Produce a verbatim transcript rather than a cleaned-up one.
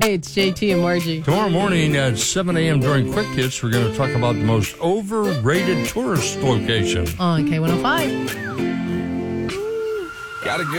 Hey, it's J T and Margie. Tomorrow morning at seven a.m. during Quick Hits, we're going to talk about the most overrated tourist location. On K one oh five. Gotta go.